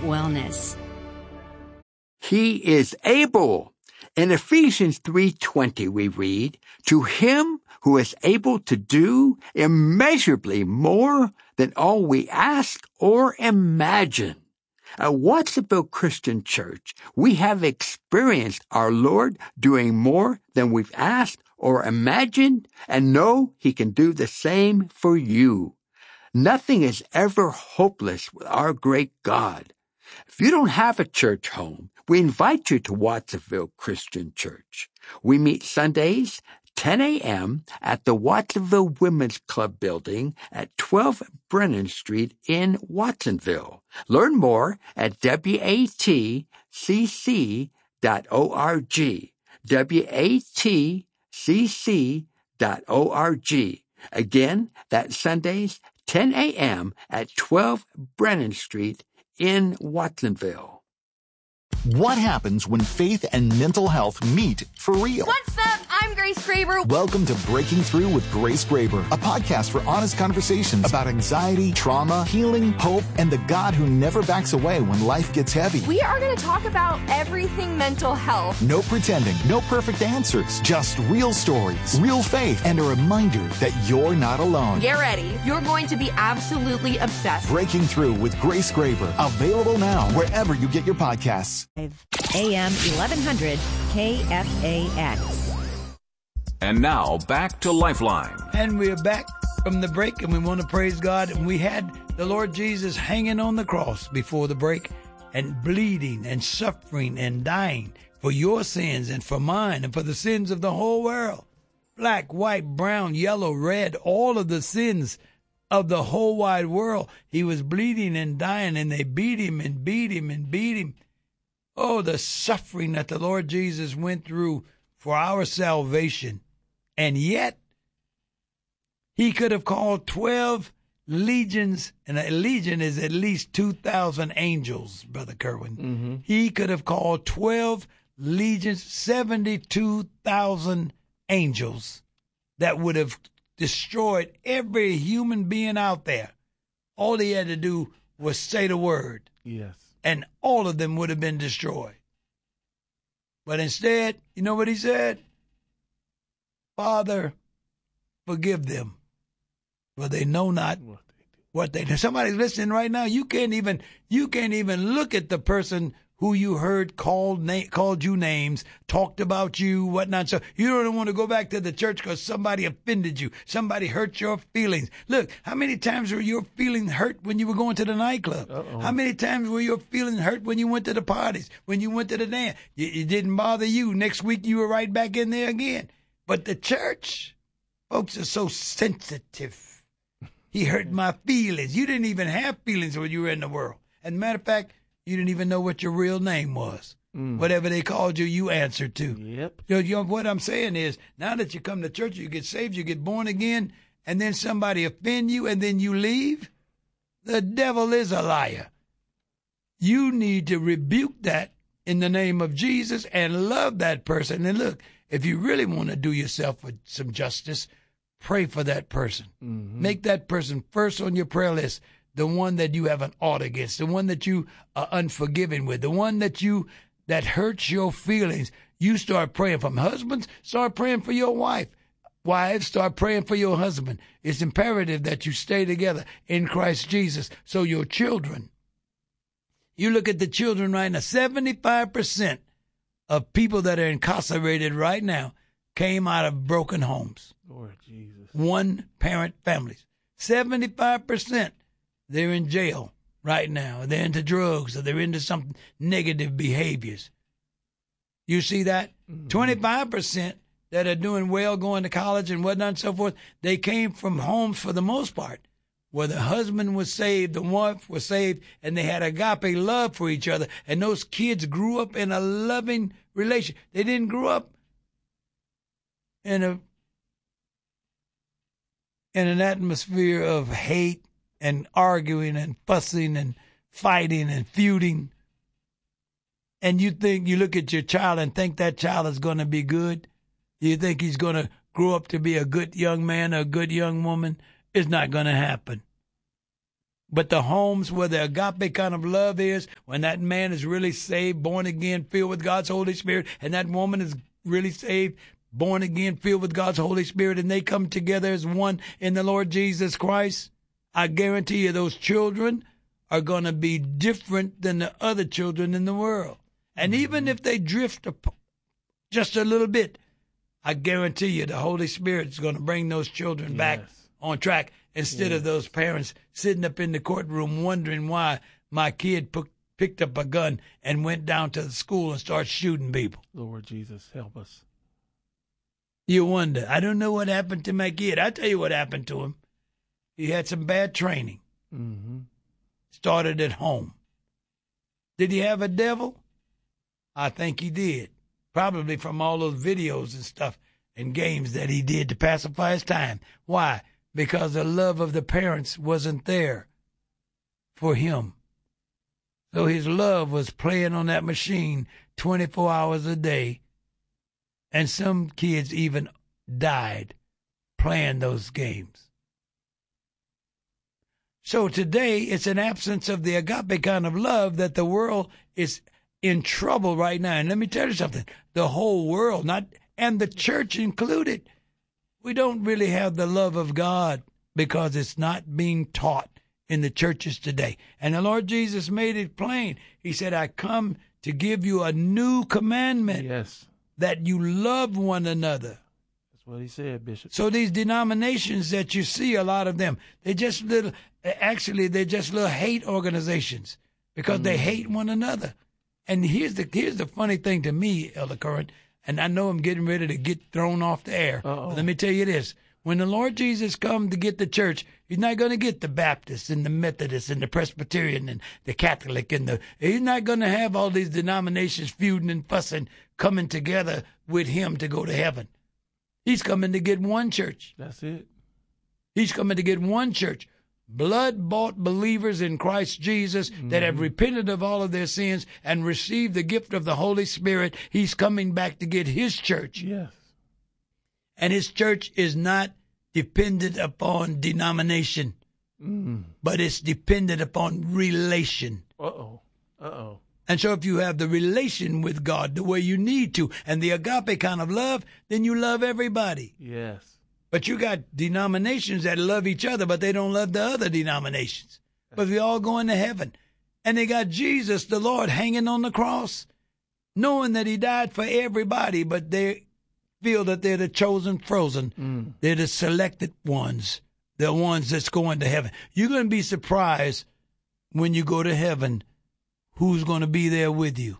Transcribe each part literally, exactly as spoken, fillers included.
wellness. He is able. In Ephesians three twenty we read, "To him who is able to do immeasurably more than all we ask or imagine." At Watsonville Christian Church, we have experienced our Lord doing more than we've asked or imagined, and know He can do the same for you. Nothing is ever hopeless with our great God. If you don't have a church home, we invite you to Watsonville Christian Church. We meet Sundays, ten a.m. at the Watsonville Women's Club building at twelve Brennan Street in Watsonville. Learn more at W A T C C dot org. W A T C C dot org. Again, that's Sundays, ten a.m. at twelve Brennan Street in Watsonville. What happens when faith and mental health meet for real? What's up? I'm Grace Graber. Welcome to Breaking Through with Grace Graber, a podcast for honest conversations about anxiety, trauma, healing, hope, and the God who never backs away when life gets heavy. We are going to talk about everything mental health. No pretending, no perfect answers, just real stories, real faith, and a reminder that you're not alone. Get ready. You're going to be absolutely obsessed. Breaking Through with Grace Graber, available now wherever you get your podcasts. A M eleven hundred K F A X. And now back to Lifeline. And we're back from the break, and we want to praise God. And we had the Lord Jesus hanging on the cross before the break and bleeding and suffering and dying for your sins and for mine and for the sins of the whole world. Black, white, brown, yellow, red, all of the sins of the whole wide world. He was bleeding and dying, and they beat him and beat him and beat him. Oh, the suffering that the Lord Jesus went through for our salvation. And yet, he could have called twelve legions, and a legion is at least two thousand angels, Brother Kerwin. Mm-hmm. He could have called twelve legions, seventy-two thousand angels that would have destroyed every human being out there. All he had to do was say the word. Yes. And all of them would have been destroyed. But instead, you know what he said? Father, forgive them, for they know not what they do. Somebody's listening right now. You can't even you can't even look at the person who you heard called na- called you names, talked about you, whatnot. So you don't want to go back to the church because somebody offended you. Somebody hurt your feelings. Look, how many times were your feelings hurt when you were going to the nightclub? Uh-oh. How many times were your feelings hurt when you went to the parties, when you went to the dance? It, it didn't bother you. Next week you were right back in there again. But the church, folks are so sensitive. He hurt my feelings. You didn't even have feelings when you were in the world. And matter of fact, you didn't even know what your real name was. Mm. Whatever they called you, you answered to. Yep. You know, you know, what I'm saying is, now that you come to church, you get saved, you get born again, and then somebody offend you, and then you leave, the devil is a liar. You need to rebuke that in the name of Jesus and love that person. And look, if you really want to do yourself some justice, pray for that person. Mm-hmm. Make that person first on your prayer list. The one that you have an ought against, the one that you are unforgiving with, the one that you that hurts your feelings. You start praying for them. Husbands, start praying for your wife. Wives, start praying for your husband. It's imperative that you stay together in Christ Jesus. So your children, you look at the children right now, seventy-five percent of people that are incarcerated right now came out of broken homes. Lord Jesus. One parent families. seventy-five percent. They're in jail right now. They're into drugs or they're into some negative behaviors. You see that? Mm-hmm. twenty-five percent that are doing well, going to college and whatnot and so forth, they came from homes for the most part where the husband was saved, the wife was saved, and they had agape love for each other. And those kids grew up in a loving relation. They didn't grow up in a in an atmosphere of hate and arguing and fussing and fighting and feuding. And you think, you look at your child and think that child is going to be good? You think he's going to grow up to be a good young man or a good young woman? It's not going to happen. But the homes where the agape kind of love is, when that man is really saved, born again, filled with God's Holy Spirit, and that woman is really saved, born again, filled with God's Holy Spirit, and they come together as one in the Lord Jesus Christ, I guarantee you those children are going to be different than the other children in the world. And mm-hmm. even if they drift just a little bit, I guarantee you the Holy Spirit is going to bring those children yes. back on track instead yes. of those parents sitting up in the courtroom wondering why my kid p- picked up a gun and went down to the school and started shooting people. Lord Jesus, help us. You wonder. I don't know what happened to my kid. I'll tell you what happened to him. He had some bad training. Mm-hmm. Started at home. Did he have a devil? I think he did. Probably from all those videos and stuff and games that he did to pacify his time. Why? Because the love of the parents wasn't there for him. So his love was playing on that machine twenty-four hours a day. And some kids even died playing those games. So today, it's an absence of the agape kind of love that the world is in trouble right now. And let me tell you something. The whole world, not and the church included, we don't really have the love of God because it's not being taught in the churches today. And the Lord Jesus made it plain. He said, I come to give you a new commandment. Yes. That you love one another. That's what he said, Bishop. So these denominations that you see, a lot of them, they're just little, actually, they're just little hate organizations because mm. they hate one another. And here's the here's the funny thing to me, Elder Curran, and I know I'm getting ready to get thrown off the air. Uh-oh. But let me tell you this. When the Lord Jesus comes to get the church, he's not going to get the Baptist and the Methodist and the Presbyterian and the Catholic and the. He's not going to have all these denominations feuding and fussing, coming together with him to go to heaven. He's coming to get one church. That's it. He's coming to get one church. Blood-bought believers in Christ Jesus mm-hmm. that have repented of all of their sins and received the gift of the Holy Spirit. He's coming back to get his church. Yes. And his church is not dependent upon denomination, mm. but it's dependent upon relation. Uh-oh. Uh-oh. And so if you have the relation with God the way you need to, and the agape kind of love, then you love everybody. Yes. But you got denominations that love each other, but they don't love the other denominations. But we all going to heaven. And they got Jesus, the Lord, hanging on the cross, knowing that he died for everybody, but they feel that they're the chosen frozen. Mm. They're the selected ones, the ones that's going to heaven. You're going to be surprised when you go to heaven who's going to be there with you.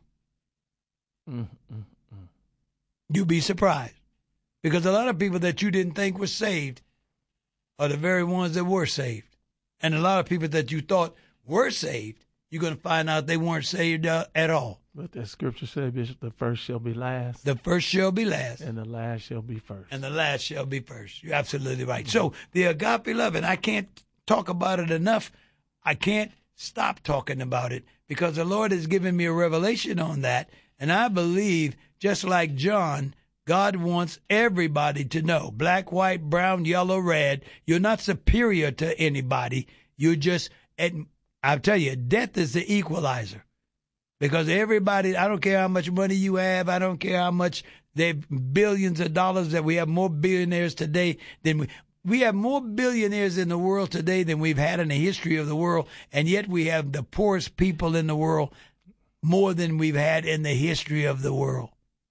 Mm, mm, mm. You'll be surprised. Because a lot of people that you didn't think were saved are the very ones that were saved. And a lot of people that you thought were saved, you're going to find out they weren't saved uh, at all. But the scripture said, Bishop, the first shall be last. The first shall be last. And the last shall be first. And the last shall be first. You're absolutely right. So the agape love, and I can't talk about it enough. I can't stop talking about it because the Lord has given me a revelation on that. And I believe, just like John, God wants everybody to know, black, white, brown, yellow, red, you're not superior to anybody. You're just, and I'll tell you, death is the equalizer. Because everybody, I don't care how much money you have, I don't care how much, they billions of dollars, that we have more billionaires today than we, we have more billionaires in the world today than we've had in the history of the world, and yet we have the poorest people in the world more than we've had in the history of the world.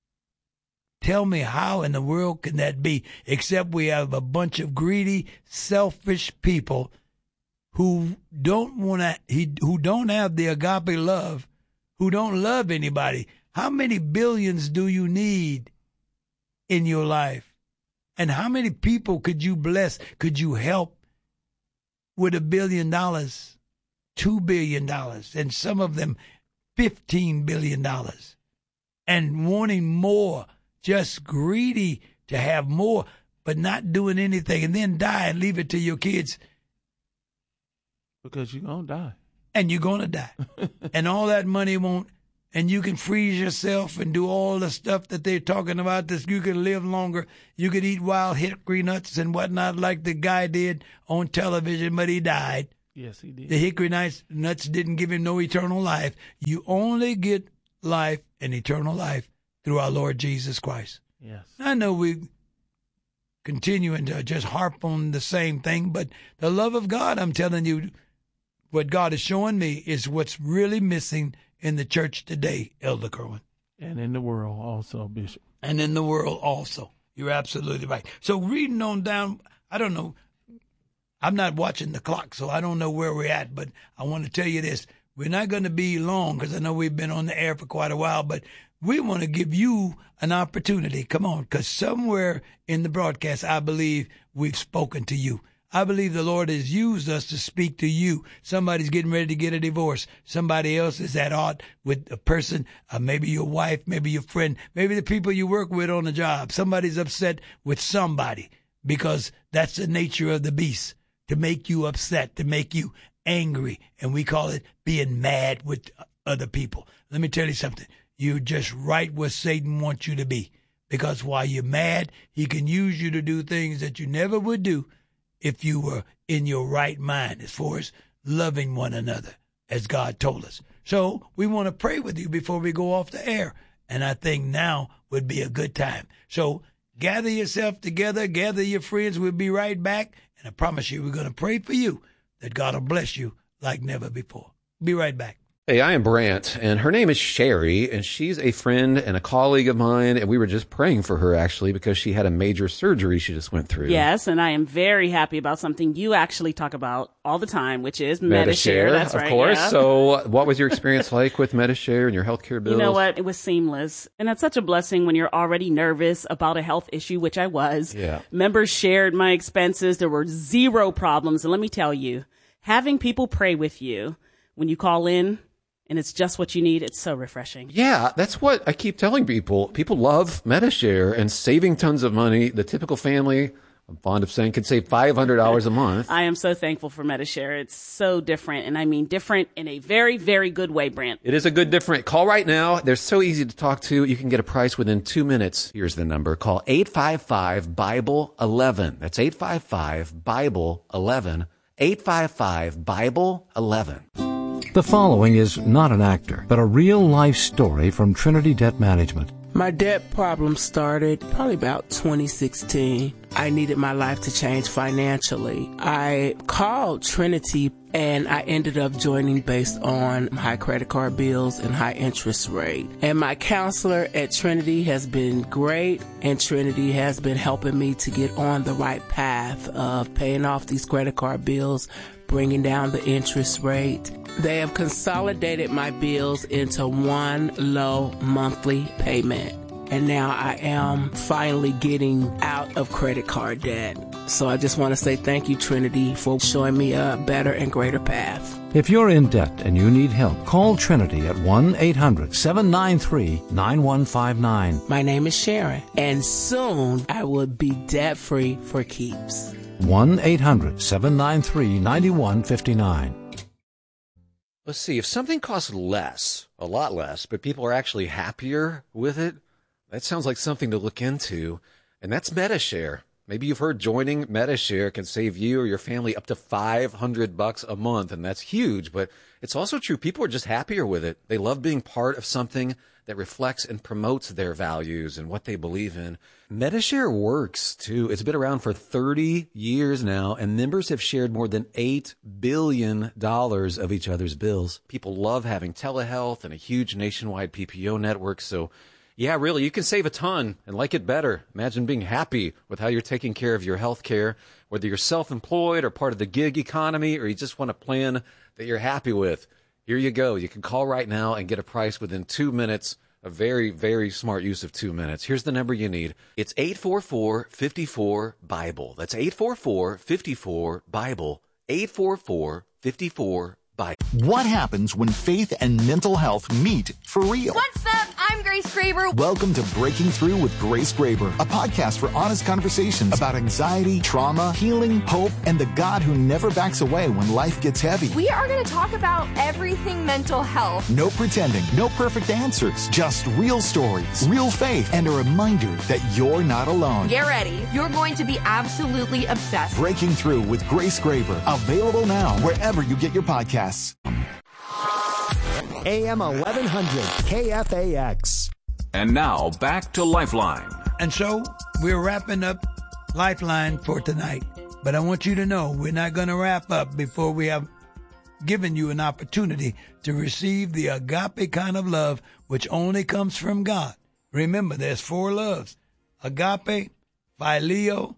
Tell me how in the world can that be, except we have a bunch of greedy, selfish people who don't want to, who don't have the agape love, who don't love anybody. How many billions do you need in your life? And how many people could you bless, could you help with a billion dollars, two billion dollars, and some of them fifteen billion dollars, and wanting more, just greedy to have more, but not doing anything, and then die and leave it to your kids. Because you're going to die. And you're going to die. And all that money won't, and you can freeze yourself and do all the stuff that they're talking about, that you can live longer. You could eat wild hickory nuts and whatnot like the guy did on television, but he died. Yes, he did. The hickory nuts, nuts didn't give him no eternal life. You only get life and eternal life through our Lord Jesus Christ. Yes. I know we continuing to just harp on the same thing, but the love of God, I'm telling you, what God is showing me is what's really missing in the church today, Elder Kerwin. And in the world also, Bishop. And in the world also. You're absolutely right. So reading on down, I don't know, I'm not watching the clock, so I don't know where we're at, but I want to tell you this. We're not going to be long because I know we've been on the air for quite a while, but we want to give you an opportunity. Come on, because somewhere in the broadcast, I believe we've spoken to you. I believe the Lord has used us to speak to you. Somebody's getting ready to get a divorce. Somebody else is at odds with a person, uh, maybe your wife, maybe your friend, maybe the people you work with on the job. Somebody's upset with somebody because that's the nature of the beast, to make you upset, to make you angry. And we call it being mad with other people. Let me tell you something. You're just right where Satan wants you to be, because while you're mad, he can use you to do things that you never would do if you were in your right mind, as far as loving one another, as God told us. So we want to pray with you before we go off the air, and I think now would be a good time. So gather yourself together, gather your friends. We'll be right back, and I promise you we're going to pray for you that God will bless you like never before. Be right back. Hey, I am Brant, and her name is Sherry, and she's a friend and a colleague of mine, and we were just praying for her, actually, because she had a major surgery she just went through. Yes, and I am very happy about something you actually talk about all the time, which is Medi-Share. Medi-Share, That's of right, course. yeah. So what was your experience like with Medi-Share and your healthcare bills? You know what? It was seamless. And that's such a blessing when you're already nervous about a health issue, which I was. Yeah. Members shared my expenses. There were zero problems. And let me tell you, having people pray with you when you call in, and it's just what you need, it's so refreshing. Yeah, that's what I keep telling people. People love Medi-Share and saving tons of money. The typical family, I'm fond of saying, could save five hundred dollars a month. I am so thankful for Medi-Share. It's so different, and I mean different in a very, very good way, Brant. It is a good different. Call right now. They're so easy to talk to. You can get a price within two minutes. Here's the number. Call eight five five, Bible eleven. That's eight five five, Bible eleven. eight five five, Bible eleven. The following is not an actor, but a real-life story from Trinity Debt Management. My debt problem started probably about twenty sixteen. I needed my life to change financially. I called Trinity, and I ended up joining based on high credit card bills and high interest rate. And my counselor at Trinity has been great, and Trinity has been helping me to get on the right path of paying off these credit card bills, bringing down the interest rate. They have consolidated my bills into one low monthly payment. And now I am finally getting out of credit card debt. So I just want to say thank you, Trinity, for showing me a better and greater path. If you're in debt and you need help, call Trinity at one eight hundred, seven nine three, nine one five nine. My name is Sharon, and soon I will be debt-free for keeps. one eight hundred, seven nine three, nine one five nine. Let's see, if something costs less, a lot less, but people are actually happier with it, that sounds like something to look into, and that's Medi-Share. Maybe you've heard joining Medi-Share can save you or your family up to five hundred bucks a month, and that's huge, but it's also true. People are just happier with it. They love being part of something that reflects and promotes their values and what they believe in. Medi-Share works, too. It's been around for thirty years now, and members have shared more than eight billion dollars of each other's bills. People love having telehealth and a huge nationwide P P O network, so yeah, really, you can save a ton and like it better. Imagine being happy with how you're taking care of your health care, whether you're self-employed or part of the gig economy, or you just want a plan that you're happy with. Here you go. You can call right now and get a price within two minutes. A very, very smart use of two minutes. Here's the number you need. It's eight four four, five four, BIBLE. That's eight four four, five four, BIBLE. eight four four, five four, BIBLE. What happens when faith and mental health meet for real? What's up? I'm Grace Graber. Welcome to Breaking Through with Grace Graber, a podcast for honest conversations about anxiety, trauma, healing, hope, and the God who never backs away when life gets heavy. We are going to talk about everything mental health. No pretending, no perfect answers, just real stories, real faith, and a reminder that you're not alone. Get ready. You're going to be absolutely obsessed. Breaking Through with Grace Graber, available now wherever you get your podcasts. A M eleven hundred K F A X. And now back to Lifeline. And so we're wrapping up Lifeline for tonight. But I want you to know we're not going to wrap up before we have given you an opportunity to receive the agape kind of love which only comes from God. Remember, there's four loves: agape, phileo,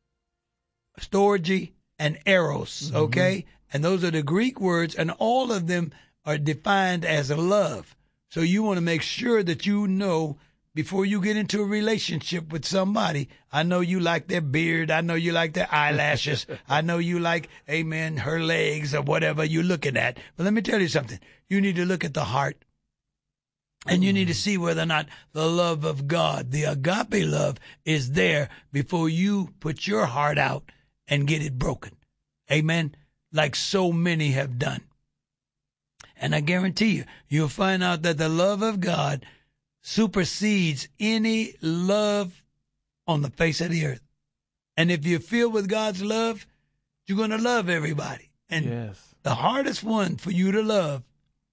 storge, and eros, okay? Mm-hmm. And those are the Greek words, and all of them are defined as a love. So you want to make sure that you know before you get into a relationship with somebody. I know you like their beard. I know you like their eyelashes. I know you like, amen, her legs or whatever you're looking at. But let me tell you something. You need to look at the heart. And you need to see whether or not the love of God, the agape love, is there before you put your heart out and get it broken. Amen? Like so many have done. And I guarantee you, you'll find out that the love of God supersedes any love on the face of the earth. And if you're filled with God's love, you're going to love everybody. And yes. The hardest one for you to love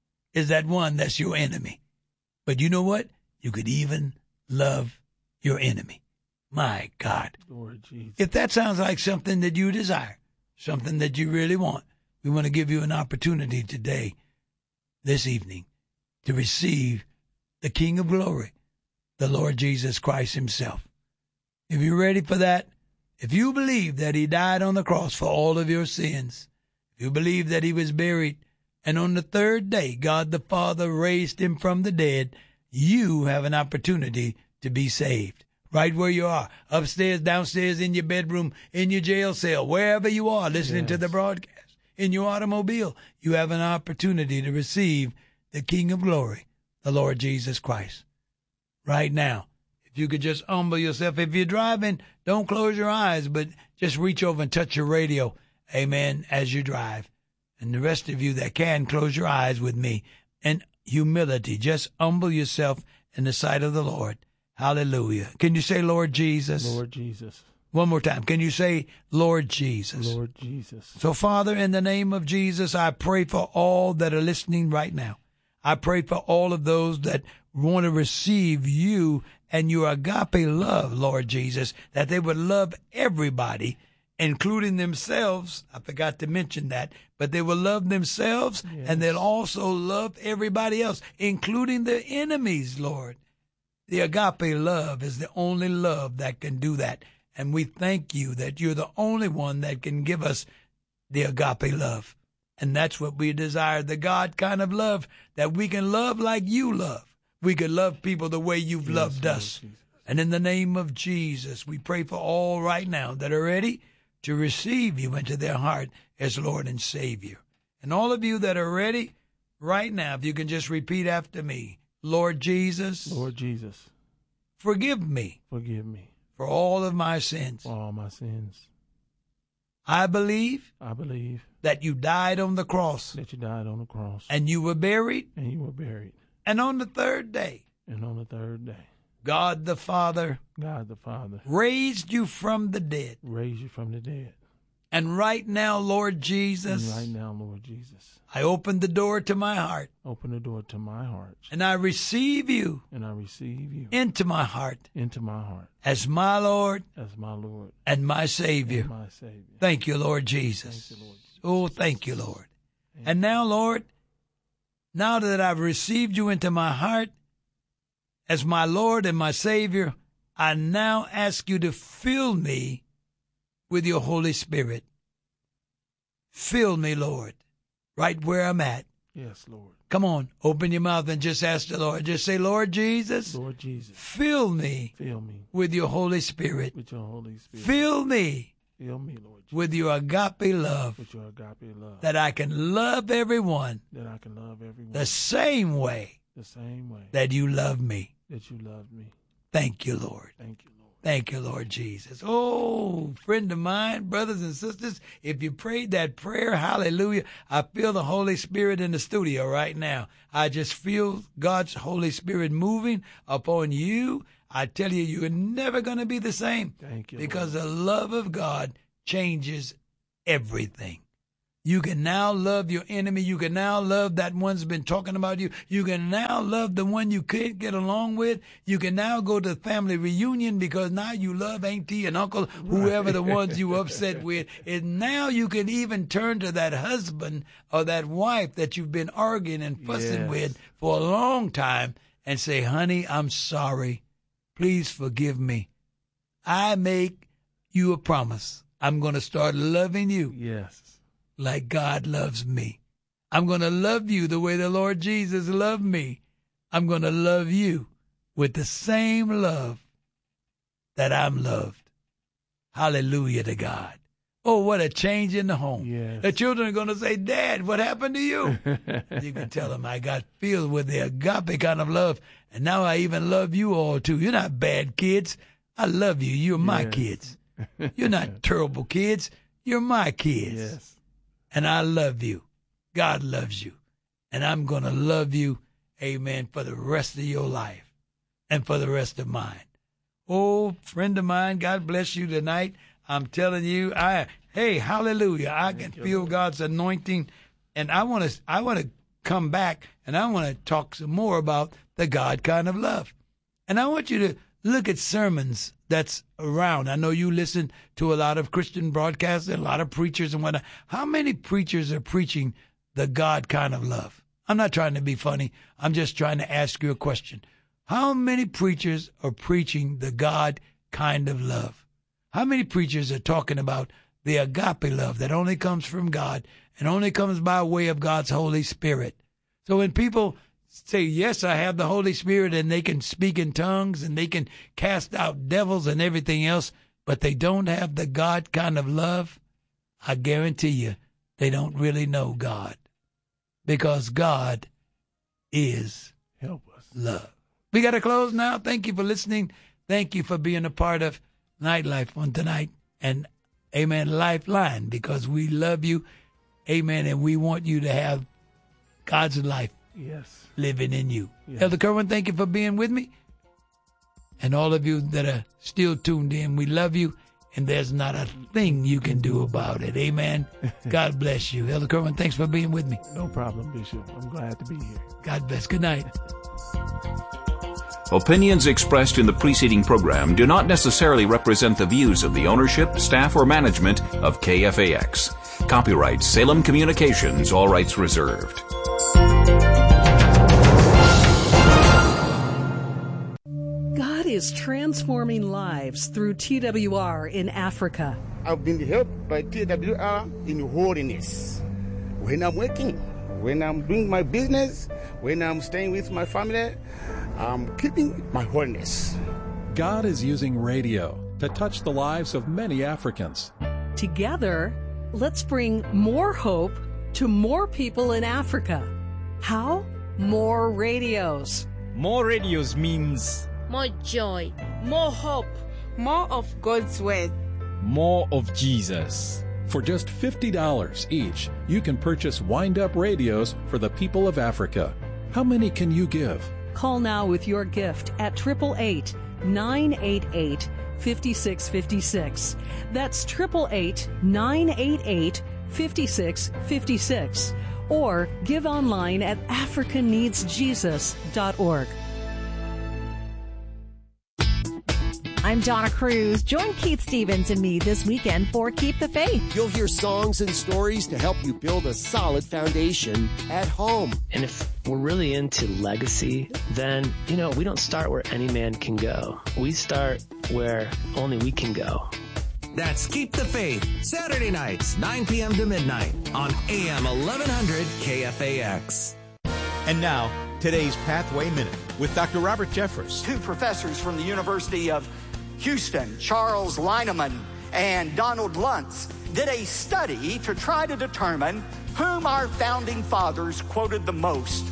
is that one that's your enemy. But you know what? You could even love your enemy. My God. Lord Jesus. If that sounds like something that you desire, something that you really want, we want to give you an opportunity today, this evening, to receive the King of Glory, the Lord Jesus Christ himself. If you're ready for that, if you believe that he died on the cross for all of your sins, if you believe that he was buried, and on the third day God the Father raised him from the dead, you have an opportunity to be saved. Right where you are, upstairs, downstairs, in your bedroom, in your jail cell, wherever you are listening yes. to the broadcast. In your automobile, you have an opportunity to receive the King of Glory, the Lord Jesus Christ. Right now, if you could just humble yourself. If you're driving, don't close your eyes, but just reach over and touch your radio, amen, as you drive. And the rest of you that can, close your eyes with me. In humility, just humble yourself in the sight of the Lord. Hallelujah. Can you say, Lord Jesus? Lord Jesus. One more time. Can you say, Lord Jesus? Lord Jesus. So, Father, in the name of Jesus, I pray for all that are listening right now. I pray for all of those that want to receive you and your agape love, Lord Jesus, that they would love everybody, including themselves. I forgot to mention that, but they will love themselves yes. and they'll also love everybody else, including their enemies, Lord. The agape love is the only love that can do that. And we thank you that you're the only one that can give us the agape love. And that's what we desire, the God kind of love, that we can love like you love. We can love people the way you've yes, loved Lord us. Jesus. And in the name of Jesus, we pray for all right now that are ready to receive you into their heart as Lord and Savior. And all of you that are ready right now, if you can just repeat after me. Lord Jesus. Lord Jesus. Forgive me. Forgive me. For all of my sins. For all my sins. I believe. I believe. That you died on the cross. That you died on the cross. And you were buried. And you were buried. And on the third day. And on the third day. God the Father. God the Father. Raised you from the dead. Raised you from the dead. And right now, Lord Jesus. And right now, Lord Jesus. I open the door to my heart. Open the door to my heart. And I receive you. And I receive you. Into my heart. Into my heart. As my Lord. As my Lord. And my Savior. And my Savior. Thank you, Lord Jesus. Thank you, Lord Jesus. Oh, thank you, Lord. Thank and you. now, Lord, now that I've received you into my heart as my Lord and my Savior, I now ask you to fill me with your Holy Spirit. Fill me, Lord, right where I'm at. Yes, Lord. Come on, open your mouth and just ask the Lord. Just say, Lord Jesus. Lord Jesus. Fill me. Fill me. With your Holy Spirit. With your Holy Spirit. Fill me. Fill me, Lord Jesus. With your agape love. With your agape love. That I can love everyone. That I can love everyone. The same way. The same way. that you love me. That you love me. Thank you, Lord. Thank you, Lord. Thank you, Lord Jesus. Oh, friend of mine, brothers and sisters, if you prayed that prayer, hallelujah, I feel the Holy Spirit in the studio right now. I just feel God's Holy Spirit moving upon you. I tell you, you're never going to be the same. Thank you, because Lord. the love of God changes everything. You can now love your enemy. You can now love that one's been talking about you. You can now love the one you can't get along with. You can now go to family reunion because now you love auntie and uncle, whoever the ones you upset with. And now you can even turn to that husband or that wife that you've been arguing and fussing Yes. with for a long time and say, honey, I'm sorry. Please forgive me. I make you a promise. I'm going to start loving you. Yes. Like God loves me. I'm going to love you the way the Lord Jesus loved me. I'm going to love you with the same love that I'm loved. Hallelujah to God. Oh, what a change in the home. Yes. The children are going to say, Dad, what happened to you? You can tell them I got filled with the agape kind of love. And now I even love you all too. You're not bad kids. I love you. You're my Yes. kids. You're not terrible kids. You're my kids. Yes. And I love you. God loves you. And I'm going to love you, amen, for the rest of your life and for the rest of mine. Oh, friend of mine, God bless you tonight. I'm telling you, I hey, hallelujah. I can feel God's anointing. And I want to I want to come back and I want to talk some more about the God kind of love. And I want you to look at sermons that's around. I know you listen to a lot of Christian broadcasts and a lot of preachers and whatnot. How many preachers are preaching the God kind of love? I'm not trying to be funny. I'm just trying to ask you a question. How many preachers are preaching the God kind of love? How many preachers are talking about the agape love that only comes from God and only comes by way of God's Holy Spirit? So when people say, yes, I have the Holy Spirit and they can speak in tongues and they can cast out devils and everything else, but they don't have the God kind of love, I guarantee you they don't really know God, because God is Help us. love. We got to close now. Thank you for listening. Thank you for being a part of Nightlife on tonight. And amen, Lifeline, because we love you. Amen. And we want you to have God's life Yes. living in you. Yes. Elder Kerwin, thank you for being with me. And all of you that are still tuned in, we love you. And there's not a thing you can do about it. Amen. God bless you. Elder Kerwin, thanks for being with me. No problem, Bishop. I'm glad to be here. God bless. Good night. Opinions expressed in the preceding program do not necessarily represent the views of the ownership, staff, or management of K F A X. Copyright Salem Communications, all rights reserved. God is transforming lives through T W R in Africa. I've been helped by T W R in holiness. When I'm working, when I'm doing my business, when I'm staying with my family, I'm keeping my holiness. God is using radio to touch the lives of many Africans. Together, let's bring more hope to more people in Africa. How? More radios. More radios means more joy, more hope, more of God's word, more of Jesus. For just fifty dollars each, you can purchase wind-up radios for the people of Africa. How many can you give? Call now with your gift at eight eight eight, nine eight eight, five six five six. That's eight eight eight, nine eight eight, five six five six. Or give online at africa needs jesus dot org. I'm Donna Cruz. Join Keith Stevens and me this weekend for Keep the Faith. You'll hear songs and stories to help you build a solid foundation at home. And if we're really into legacy, then, you know, we don't start where any man can go. We start where only we can go. That's Keep the Faith, Saturday nights, nine p.m. to midnight on A M eleven hundred K F A X. And now, today's Pathway Minute with Doctor Robert Jeffress. Two professors from the University of Houston, Charles Lineman and Donald Luntz, did a study to try to determine whom our founding fathers quoted the most.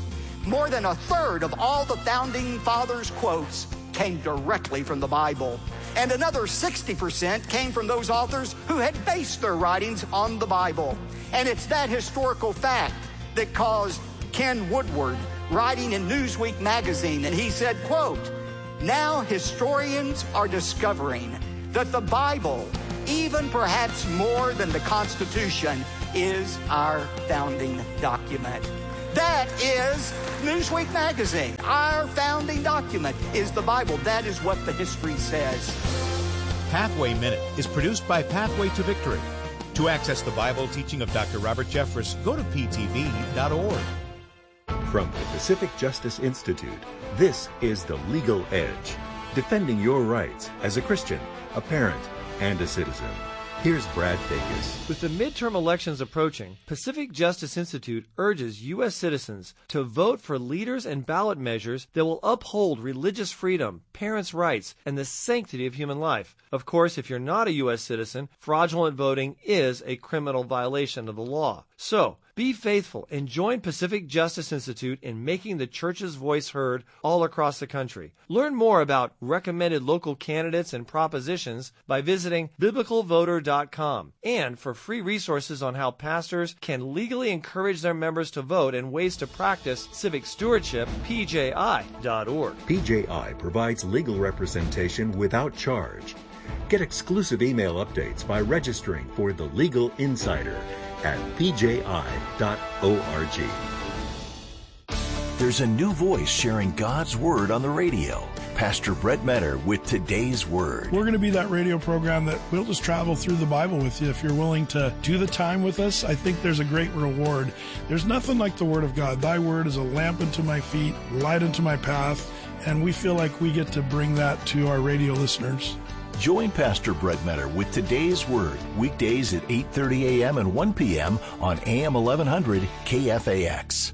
More than a third of all the Founding Fathers' quotes came directly from the Bible. And another sixty percent came from those authors who had based their writings on the Bible. And it's that historical fact that caused Ken Woodward, writing in Newsweek magazine, and he said, quote, "Now historians are discovering that the Bible, even perhaps more than the Constitution, is our founding document." That is Newsweek magazine. Our founding document is the Bible. That is what the history says. Pathway Minute is produced by Pathway to Victory. To access the Bible teaching of Doctor Robert Jeffress, go to p t v dot org. From the Pacific Justice Institute, this is The Legal Edge, defending your rights as a Christian, a parent, and a citizen. Here's Brad Dacus. With the midterm elections approaching, Pacific Justice Institute urges U S citizens to vote for leaders and ballot measures that will uphold religious freedom, parents' rights, and the sanctity of human life. Of course, if you're not a U S citizen, fraudulent voting is a criminal violation of the law. So, be faithful and join Pacific Justice Institute in making the church's voice heard all across the country. Learn more about recommended local candidates and propositions by visiting biblical voter dot com. And for free resources on how pastors can legally encourage their members to vote and ways to practice civic stewardship, p j i dot org. P J I provides legal representation without charge. Get exclusive email updates by registering for The Legal Insider at p j i dot org. There's a new voice sharing God's Word on the radio. Pastor Brett Metter with Today's Word. We're going to be that radio program that we'll just travel through the Bible with you. If you're willing to do the time with us, I think there's a great reward. There's nothing like the Word of God. Thy Word is a lamp unto my feet, light unto my path, and we feel like we get to bring that to our radio listeners. Join Pastor Brett Metter with Today's Word, weekdays at eight thirty a.m. and one p.m. on A M eleven hundred K F A X.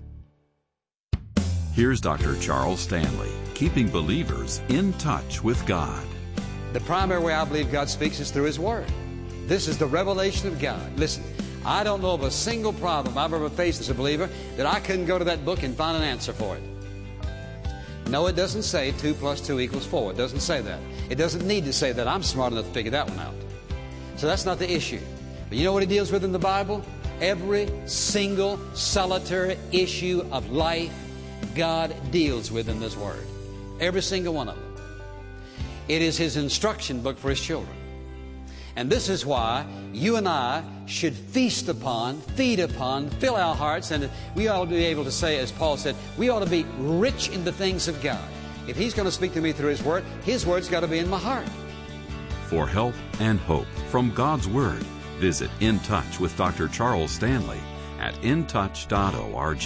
Here's Doctor Charles Stanley, keeping believers in touch with God. The primary way I believe God speaks is through His Word. This is the revelation of God. Listen, I don't know of a single problem I've ever faced as a believer that I couldn't go to that book and find an answer for it. No, it doesn't say two plus two equals four. It doesn't say that. It doesn't need to say that. I'm smart enough to figure that one out. So that's not the issue. But you know what He deals with in the Bible? Every single solitary issue of life God deals with in this Word. Every single one of them. It is His instruction book for His children. And this is why you and I should feast upon, feed upon, fill our hearts, and we ought to be able to say, as Paul said, we ought to be rich in the things of God. If He's going to speak to me through His Word, His Word's got to be in my heart. For help and hope from God's Word, visit In Touch with Doctor Charles Stanley at in touch dot org.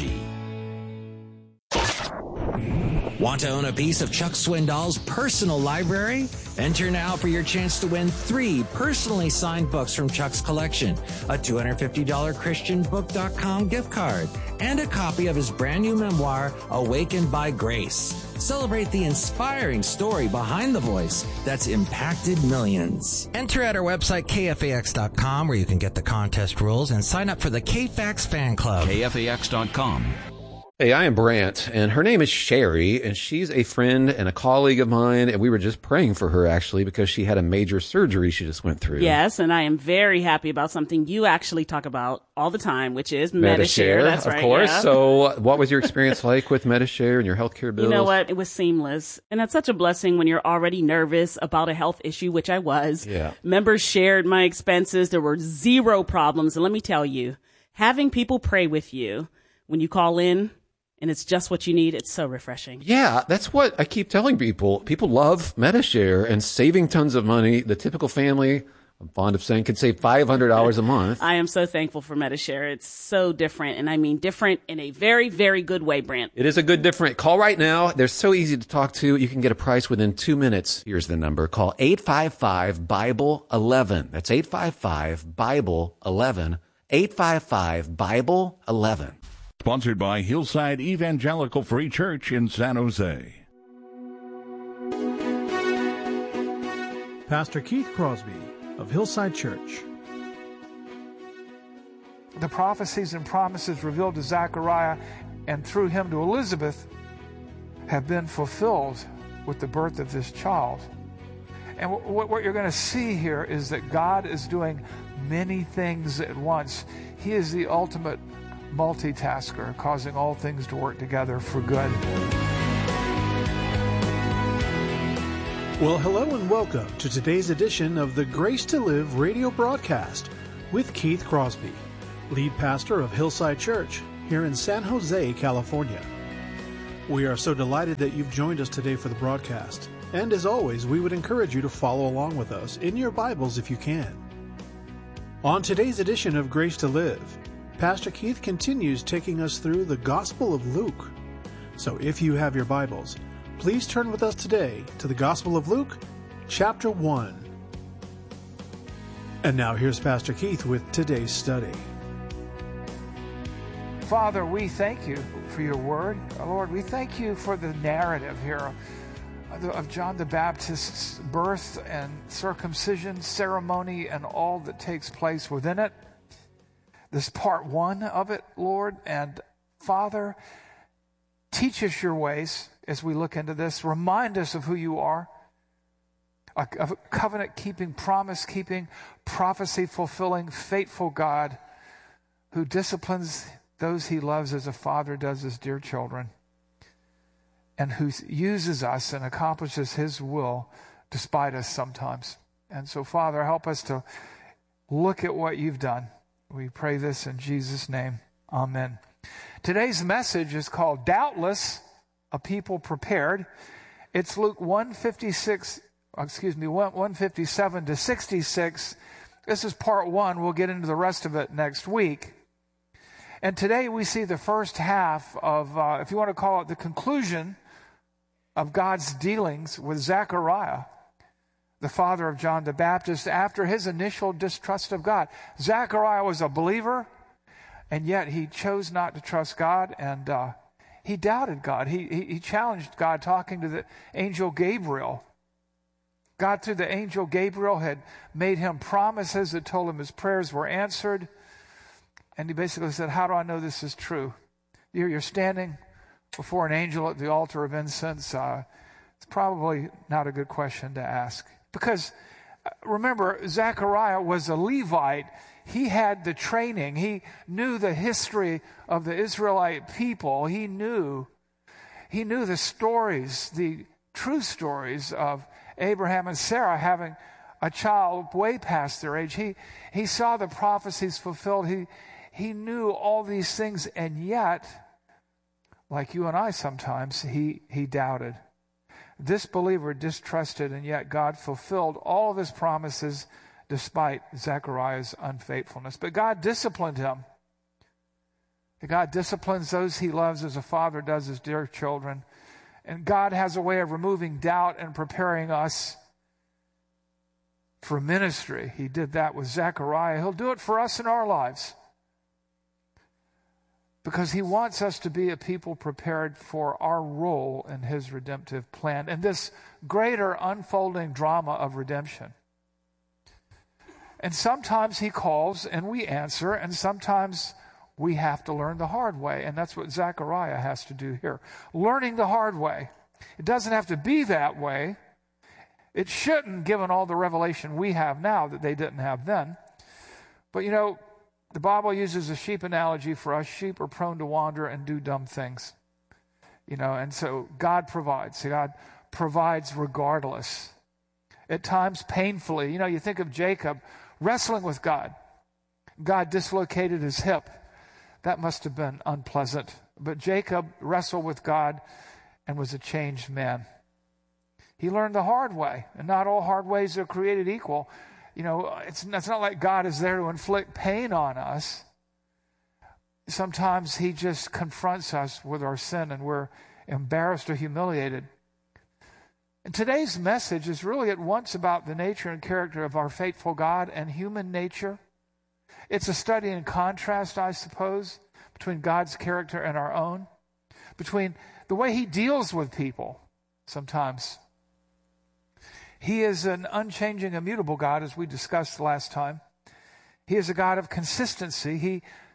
Want to own a piece of Chuck Swindoll's personal library? Enter now for your chance to win three personally signed books from Chuck's collection, a two hundred fifty dollars christian book dot com gift card, and a copy of his brand new memoir, Awakened by Grace. Celebrate the inspiring story behind the voice that's impacted millions. Enter at our website, K F A X dot com, where you can get the contest rules and sign up for the K F A X fan club. K F A X dot com. Hey, I am Brant, and her name is Sherry, and she's a friend and a colleague of mine, and we were just praying for her, actually, because she had a major surgery she just went through. Yes, and I am very happy about something you actually talk about all the time, which is Medi-Share. Medi-Share, That's right, of course. yeah. So what was your experience like with Medi-Share and your healthcare bills? You know what? It was seamless. And that's such a blessing when you're already nervous about a health issue, which I was. Yeah. Members shared my expenses. There were zero problems. And let me tell you, having people pray with you when you call in, and it's just what you need, it's so refreshing. Yeah, that's what I keep telling people. People love Medi-Share and saving tons of money. The typical family, I'm fond of saying, could save five hundred dollars a month. I am so thankful for Medi-Share. It's so different, and I mean different in a very, very good way, Brant. It is a good different. Call right now. They're so easy to talk to. You can get a price within two minutes. Here's the number. Call eight five five, Bible eleven. That's eight five five, Bible eleven. eight five five, Bible eleven. Sponsored by Hillside Evangelical Free Church in San Jose. Pastor Keith Crosby of Hillside Church. The prophecies and promises revealed to Zechariah and through him to Elizabeth have been fulfilled with the birth of this child. And what, what you're going to see here is that God is doing many things at once. He is the ultimate multitasker, causing all things to work together for good. Well, hello and welcome to today's edition of the Grace to Live radio broadcast with Keith Crosby, lead pastor of Hillside Church here in San Jose, California. We are so delighted that you've joined us today for the broadcast. And as always, we would encourage you to follow along with us in your Bibles if you can. On today's edition of Grace to Live, Pastor Keith continues taking us through the Gospel of Luke. So if you have your Bibles, please turn with us today to the Gospel of Luke, chapter one. And now here's Pastor Keith with today's study. Father, we thank you for your word. Lord, we thank you for the narrative here of John the Baptist's birth and circumcision ceremony and all that takes place within it. This part one of it, Lord. And Father, teach us your ways as we look into this. Remind us of who you are. A, a covenant-keeping, promise-keeping, prophecy-fulfilling, faithful God who disciplines those he loves as a father does his dear children, and who uses us and accomplishes his will despite us sometimes. And so, Father, help us to look at what you've done. We pray this in Jesus' name. Amen. Today's message is called Doubtless, a People Prepared. It's Luke one fifty-six, excuse me, one fifty-seven to sixty-six. This is part one. We'll get into the rest of it next week. And today we see the first half of, uh, if you want to call it the conclusion of God's dealings with Zechariah, the father of John the Baptist, after his initial distrust of God. Zechariah was a believer, and yet he chose not to trust God, and uh, he doubted God. He, he, he challenged God, talking to the angel Gabriel. God, through the angel Gabriel, had made him promises that told him his prayers were answered. And he basically said, how do I know this is true? You're, you're standing before an angel at the altar of incense. Uh, it's probably not a good question to ask. Because uh, remember, Zechariah was a Levite. He had the training. He knew the history of the Israelite people. He knew, he knew the stories, the true stories of Abraham and Sarah having a child way past their age. He, he saw the prophecies fulfilled. He, He knew all these things, and yet, like you and I sometimes, he, he doubted. This believer distrusted, and yet God fulfilled all of his promises despite Zechariah's unfaithfulness. But God disciplined him. God disciplines those he loves as a father does his dear children. And God has a way of removing doubt and preparing us for ministry. He did that with Zechariah. He'll do it for us in our lives, because he wants us to be a people prepared for our role in his redemptive plan and this greater unfolding drama of redemption. And sometimes he calls and we answer, and sometimes we have to learn the hard way. And that's what Zechariah has to do here. Learning the hard way. It doesn't have to be that way. It shouldn't, given all the revelation we have now that they didn't have then. But you know, the Bible uses a sheep analogy for us. Sheep are prone to wander and do dumb things. You know, and so God provides. God provides regardless. At times painfully. You know, you think of Jacob wrestling with God. God dislocated his hip. That must have been unpleasant. But Jacob wrestled with God and was a changed man. He learned the hard way. And not all hard ways are created equal. You know, it's, it's not like God is there to inflict pain on us. Sometimes he just confronts us with our sin and we're embarrassed or humiliated. And today's message is really at once about the nature and character of our faithful God and human nature. It's a study in contrast, I suppose, between God's character and our own, between the way he deals with people sometimes. He is an unchanging, immutable God, as we discussed last time. He is a God of consistency. He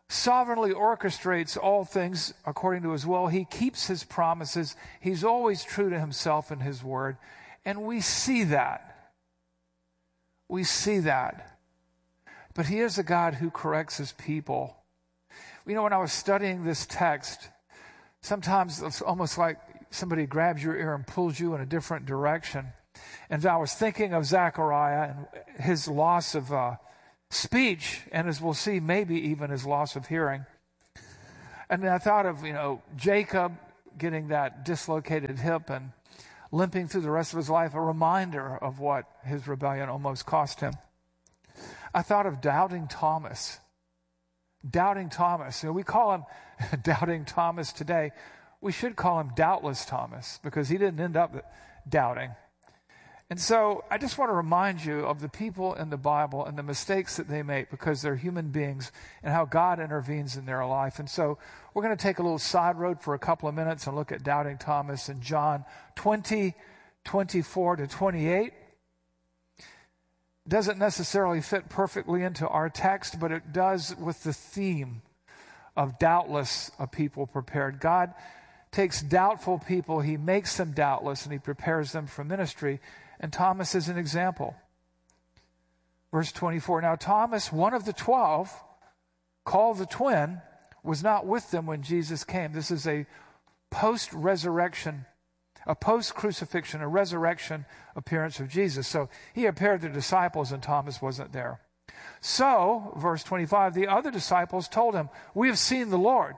sovereignly orchestrates all things according to his will. He keeps his promises. He's always true to himself and his word. And we see that. We see that. But he is a God who corrects his people. You know, when I was studying this text, sometimes it's almost like somebody grabs your ear and pulls you in a different direction. And I was thinking of Zechariah and his loss of uh, speech, and as we'll see, maybe even his loss of hearing. And then I thought of, you know, Jacob getting that dislocated hip and limping through the rest of his life, a reminder of what his rebellion almost cost him. I thought of Doubting Thomas. Doubting Thomas. You know, we call him Doubting Thomas today. We should call him Doubtless Thomas, because he didn't end up doubting. And so I just want to remind you of the people in the Bible and the mistakes that they make, because they're human beings, and how God intervenes in their life. And so we're going to take a little side road for a couple of minutes and look at Doubting Thomas in John twenty, twenty-four to twenty-eight. Doesn't necessarily fit perfectly into our text, but it does with the theme of doubtless a people prepared. God takes doubtful people, he makes them doubtless, and he prepares them for ministry. And Thomas is an example. Verse twenty-four, now Thomas, one of the twelve, called the twin, was not with them when Jesus came. This is a post-resurrection, a post-crucifixion, a resurrection appearance of Jesus. So he appeared to the disciples and Thomas wasn't there. So, verse twenty-five, the other disciples told him, we have seen the Lord.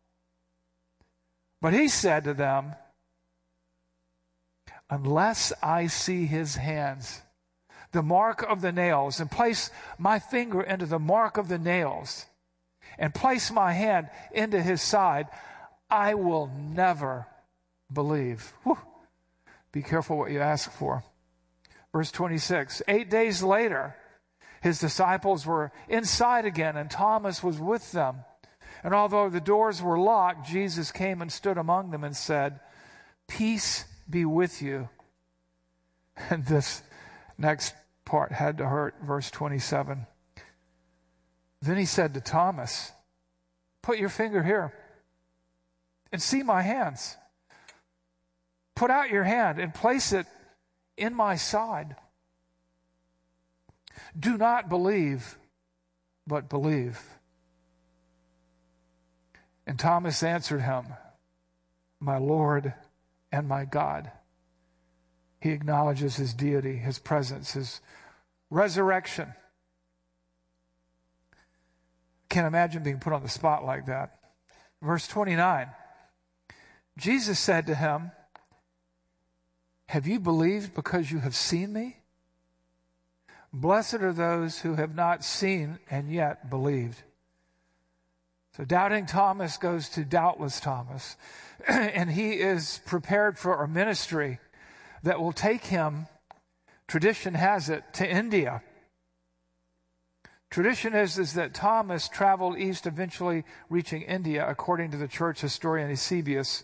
But he said to them, unless I see his hands, the mark of the nails, and place my finger into the mark of the nails, and place my hand into his side, I will never believe. Whew. Be careful what you ask for. Verse twenty-six, eight days later, his disciples were inside again, and Thomas was with them. And although the doors were locked, Jesus came and stood among them and said, peace be with you. And this next part had to hurt. Verse twenty-seven. Then he said to Thomas, put your finger here and see my hands. Put out your hand and place it in my side. Do not believe, but believe. And Thomas answered him, my Lord and my God. He acknowledges his deity, his presence, his resurrection. Can't imagine being put on the spot like that. Verse twenty-nine. Jesus said to him, have you believed because you have seen me? Blessed are those who have not seen and yet believed. So Doubting Thomas goes to Doubtless Thomas, and he is prepared for a ministry that will take him, tradition has it, to India. Tradition is, is that Thomas traveled east, eventually reaching India, according to the church historian Eusebius.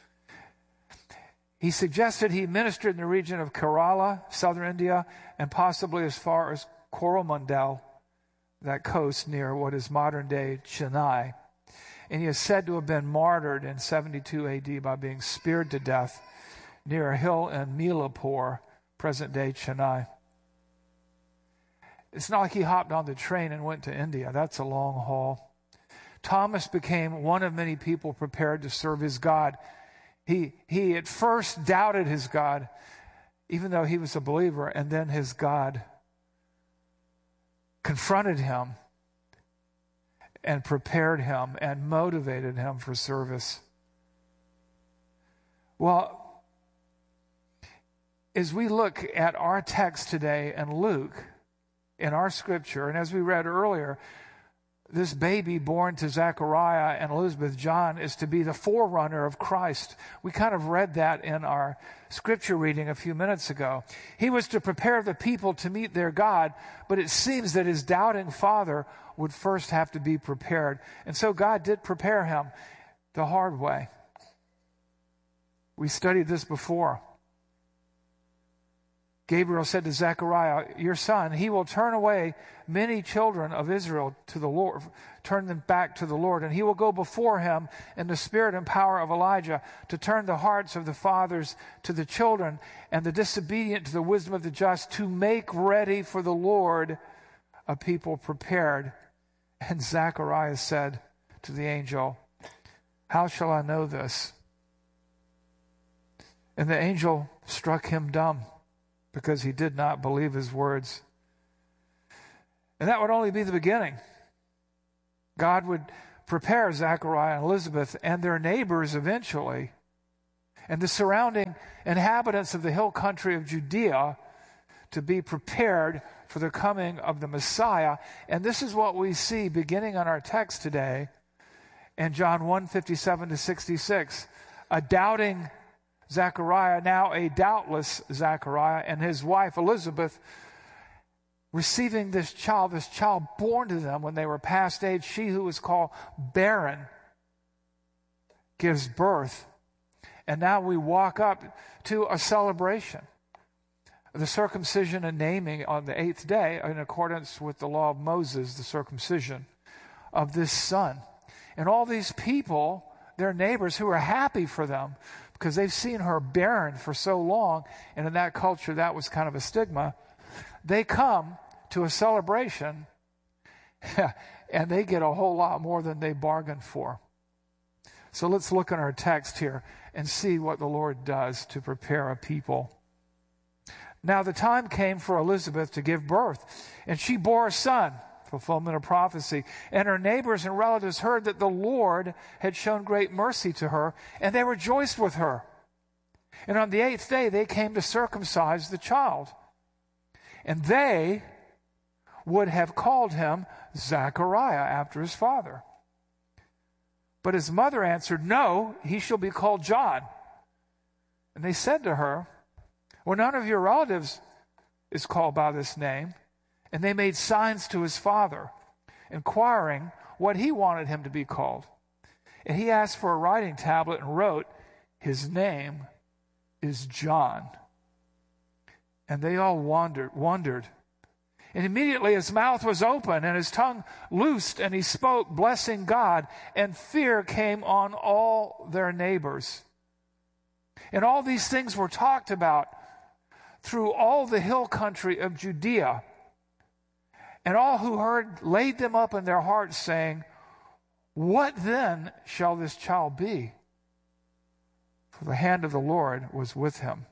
He suggested he ministered in the region of Kerala, southern India, and possibly as far as Coromandel, that coast near what is modern-day Chennai. And he is said to have been martyred in seventy-two A D by being speared to death near a hill in Milapur, present-day Chennai. It's not like he hopped on the train and went to India. That's a long haul. Thomas became one of many people prepared to serve his God. He, he at first doubted his God, even though he was a believer, and then his God confronted him and prepared him and motivated him for service. Well, as we look at our text today in Luke, in our scripture, and as we read earlier, this baby born to Zechariah and Elizabeth John is to be the forerunner of Christ. We kind of read that in our scripture reading a few minutes ago. He was to prepare the people to meet their God, but it seems that his doubting father would first have to be prepared. And so God did prepare him the hard way. We studied this before. Gabriel said to Zechariah, your son, he will turn away many children of Israel to the Lord, turn them back to the Lord, and he will go before him in the spirit and power of Elijah to turn the hearts of the fathers to the children and the disobedient to the wisdom of the just, to make ready for the Lord a people prepared. And Zechariah said to the angel, how shall I know this? And the angel struck him dumb, because he did not believe his words. And that would only be the beginning. God would prepare Zechariah and Elizabeth and their neighbors eventually, and the surrounding inhabitants of the hill country of Judea, to be prepared for the coming of the Messiah. And this is what we see beginning on our text today in John one, fifty-seven to sixty-six. A doubting Zechariah, now a doubtless Zechariah, and his wife Elizabeth receiving this child, this child born to them when they were past age. She who was called barren gives birth. And now we walk up to a celebration. The circumcision and naming on the eighth day, in accordance with the law of Moses, the circumcision of this son. And all these people, their neighbors, who are happy for them, because they've seen her barren for so long, and in that culture that was kind of a stigma, they come to a celebration and they get a whole lot more than they bargained for. So let's look at our text here and see what the Lord does to prepare a people. Now the time came for Elizabeth to give birth, and she bore a son, fulfillment of prophecy. And her neighbors and relatives heard that the Lord had shown great mercy to her, and they rejoiced with her. And on the eighth day they came to circumcise the child. And they would have called him Zechariah after his father. But his mother answered, no, he shall be called John. And they said to her, well, none of your relatives is called by this name. And they made signs to his father, inquiring what he wanted him to be called. And he asked for a writing tablet and wrote, his name is John. And they all wondered, wondered. And immediately his mouth was open and his tongue loosed, and he spoke, blessing God, and fear came on all their neighbors. And all these things were talked about through all the hill country of Judea. And all who heard laid them up in their hearts, saying, what then shall this child be? For the hand of the Lord was with him.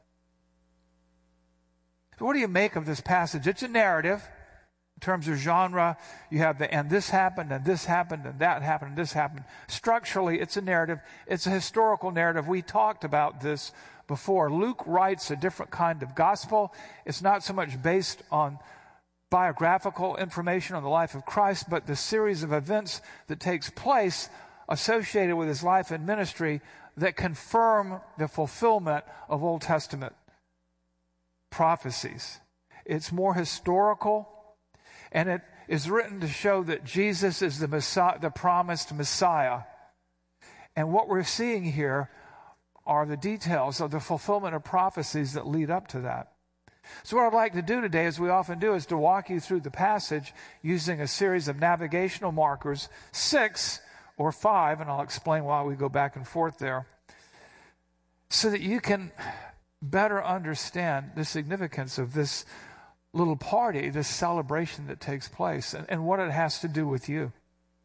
So what do you make of this passage? It's a narrative. In terms of genre, you have the, and this happened, and this happened, and that happened, and this happened. Structurally, it's a narrative. It's a historical narrative. We talked about this before. Luke writes a different kind of gospel. It's not so much based on biographical information on the life of Christ, but the series of events that takes place associated with his life and ministry that confirm the fulfillment of Old Testament prophecies. It's more historical, and it is written to show that Jesus is the Messiah, the promised Messiah. And what we're seeing here are the details of the fulfillment of prophecies that lead up to that. So what I'd like to do today, as we often do, is to walk you through the passage using a series of navigational markers, six or five, and I'll explain why we go back and forth there, so that you can better understand the significance of this little party, this celebration that takes place, and, and what it has to do with you.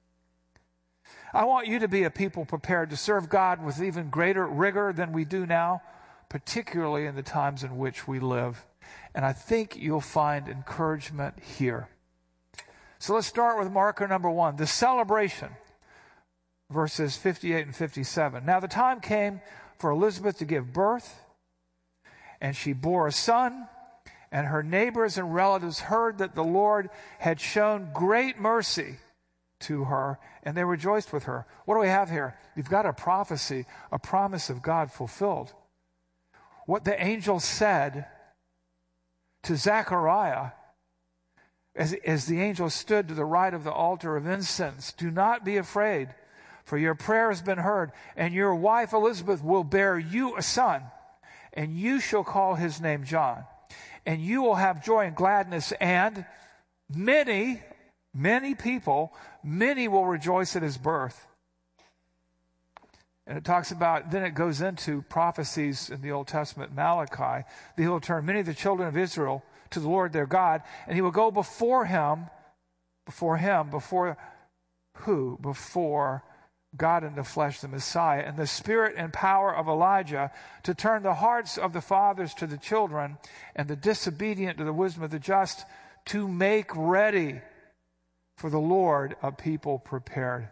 I want you to be a people prepared to serve God with even greater rigor than we do now, particularly in the times in which we live. And I think you'll find encouragement here. So let's start with marker number one, the celebration, verses fifty-eight and fifty-seven. Now the time came for Elizabeth to give birth, and she bore a son, and her neighbors and relatives heard that the Lord had shown great mercy to her, and they rejoiced with her. What do we have here? You've got a prophecy, a promise of God fulfilled. What the angel said to Zechariah as, as the angel stood to the right of the altar of incense, do not be afraid, for your prayer has been heard, and your wife Elizabeth will bear you a son, and you shall call his name John. and you will have joy and gladness, and many, many people, many will rejoice at his birth. And it talks about, then it goes into prophecies in the Old Testament, Malachi, that he will turn many of the children of Israel to the Lord their God, and he will go before him, before him, before who? Before God in the flesh, the Messiah, and the spirit and power of Elijah, to turn the hearts of the fathers to the children, and the disobedient to the wisdom of the just, to make ready for the Lord a people prepared.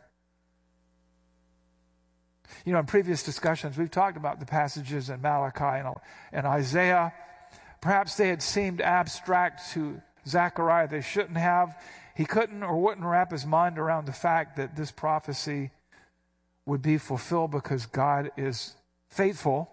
You know, in previous discussions, we've talked about the passages in Malachi and, and Isaiah. Perhaps they had seemed abstract to Zechariah. They shouldn't have. He couldn't or wouldn't wrap his mind around the fact that this prophecy would be fulfilled because God is faithful.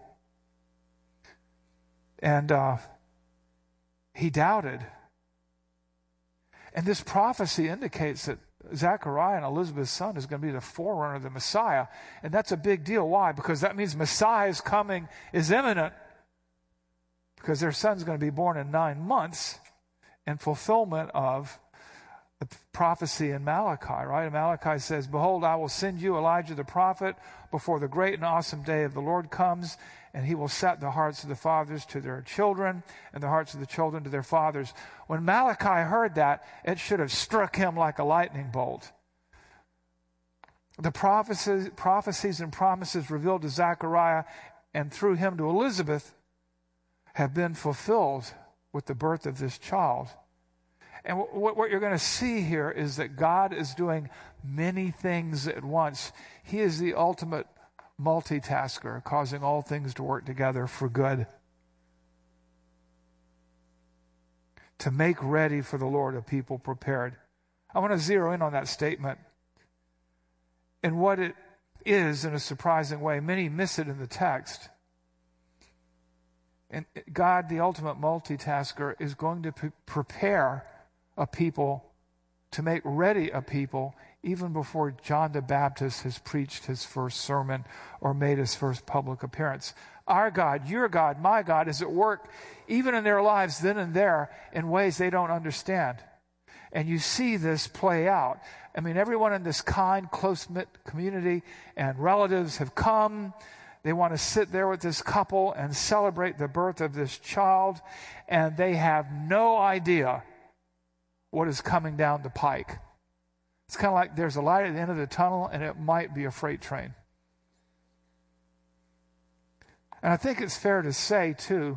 And uh, he doubted. And this prophecy indicates that Zechariah and Elizabeth's son is going to be the forerunner of the Messiah. And that's a big deal. Why? Because that means Messiah's coming is imminent. Because their son's going to be born in nine months in fulfillment of the prophecy in Malachi, right? And Malachi says, behold, I will send you Elijah the prophet before the great and awesome day of the Lord comes, and he will set the hearts of the fathers to their children and the hearts of the children to their fathers. When Malachi heard that, it should have struck him like a lightning bolt. The prophecies, prophecies and promises revealed to Zechariah and through him to Elizabeth have been fulfilled with the birth of this child. And what, what you're going to see here is that God is doing many things at once. He is the ultimate multitasker, causing all things to work together for good. To make ready for the Lord a people prepared. I want to zero in on that statement and what it is in a surprising way. Many miss it in the text. And God, the ultimate multitasker, is going to pre- prepare a people, to make ready a people, even before John the Baptist has preached his first sermon or made his first public appearance. Our God, your God, my God, is at work even in their lives then and there in ways they don't understand. And you see this play out. I mean, everyone in this kind, close-knit community and relatives have come. They want to sit there with this couple and celebrate the birth of this child, and they have no idea what is coming down the pike. It's kind of like there's a light at the end of the tunnel, and it might be a freight train. And I think it's fair to say, too,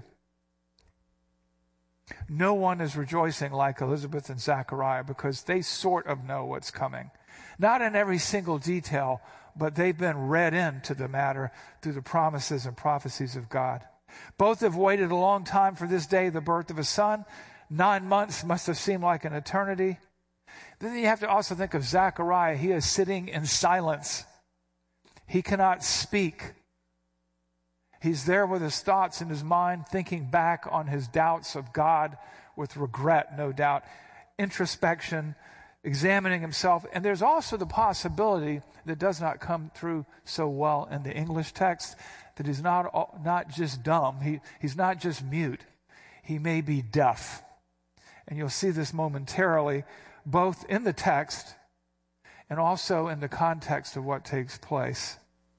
no one is rejoicing like Elizabeth and Zechariah because they sort of know what's coming. Not in every single detail, but they've been read into the matter through the promises and prophecies of God. Both have waited a long time for this day, the birth of a son. Nine months must have seemed like an eternity. Then you have to also think of Zechariah. He is sitting in silence. He cannot speak. He's there with his thoughts in his mind, thinking back on his doubts of God with regret, no doubt, introspection, examining himself. And there's also the possibility that does not come through so well in the English text, that he's not, not just dumb. He, he's not just mute. He may be deaf. And you'll see this momentarily, both in the text and also in the context of what takes place.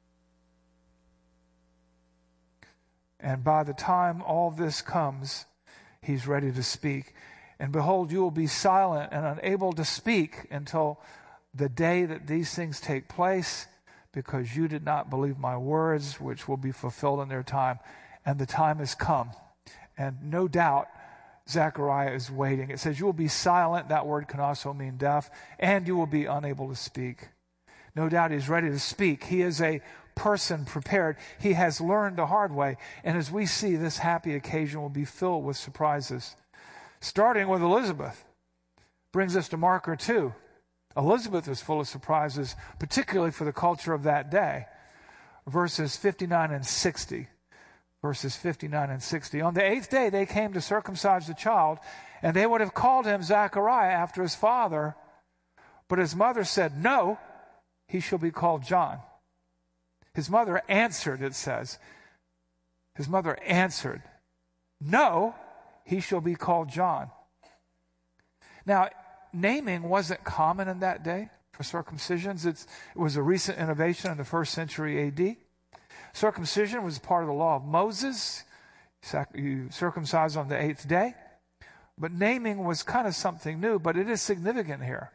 And by the time all this comes, he's ready to speak. And behold, you will be silent and unable to speak until the day that these things take place, because you did not believe my words, which will be fulfilled in their time. And the time has come. And no doubt, Zechariah is waiting. It says you will be silent. That word can also mean deaf. And you will be unable to speak. No doubt he's ready to speak. He is a person prepared. He has learned the hard way. And as we see, this happy occasion will be filled with surprises. Starting with Elizabeth. Brings us to marker two. Elizabeth is full of surprises, particularly for the culture of that day. Verses fifty-nine and sixty. Verses fifty-nine and sixty. On the eighth day they came to circumcise the child, and they would have called him Zechariah after his father. But his mother said, no, he shall be called John. His mother answered, it says. His mother answered, no, he shall be called John. Now, naming wasn't common in that day for circumcisions. It's, it was a recent innovation in the first century A D. Circumcision was part of the law of Moses. You circumcise on the eighth day. But naming was kind of something new, but it is significant here.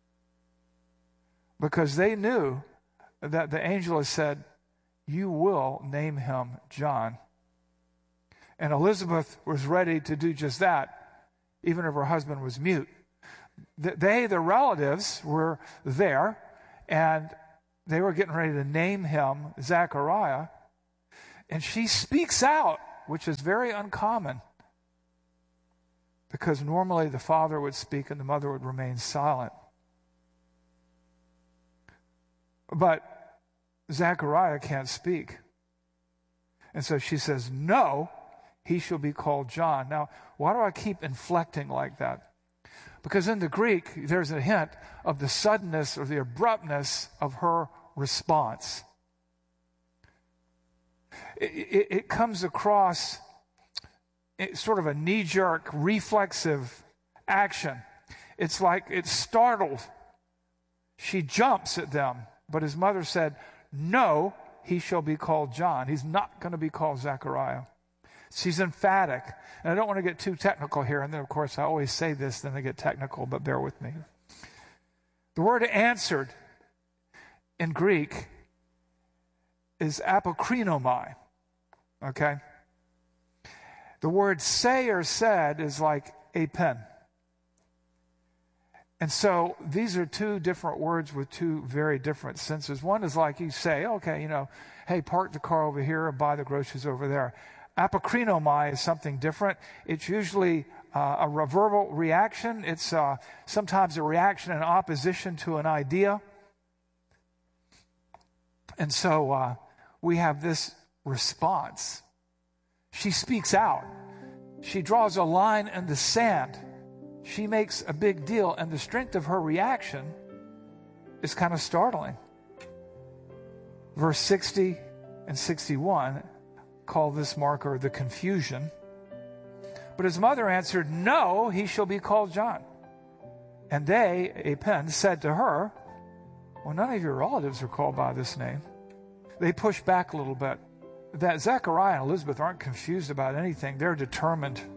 Because they knew that the angel has said, you will name him John. And Elizabeth was ready to do just that, even if her husband was mute. They, the relatives, were there, and they were getting ready to name him Zechariah. And she speaks out, which is very uncommon, because normally the father would speak and the mother would remain silent. But Zechariah can't speak. And so she says, no, he shall be called John. Now, why do I keep inflecting like that? Because in the Greek, there's a hint of the suddenness or the abruptness of her response. It, it, it comes across sort of a knee-jerk, reflexive action. It's like it's startled. She jumps at them. But his mother said, no, he shall be called John. He's not going to be called Zechariah. She's emphatic. And I don't want to get too technical here. And then, of course, I always say this, then I get technical, but bear with me. The word answered in Greek is apokrinomai. Okay? The word say or said is like apen. And so these are two different words with two very different senses. One is like you say, okay, you know, hey, park the car over here and buy the groceries over there. Apokrinomai is something different. It's usually uh, a verbal reaction. It's uh, sometimes a reaction in opposition to an idea. And so uh, we have this response. She speaks out. She draws a line in the sand. She makes a big deal, and the strength of her reaction is kind of startling. Verse sixty and sixty-one call this marker the confusion. But his mother answered, no, he shall be called John. And they, apen, said to her, well, none of your relatives are called by this name. They pushed back a little bit. That Zechariah and Elizabeth aren't confused about anything. They're determined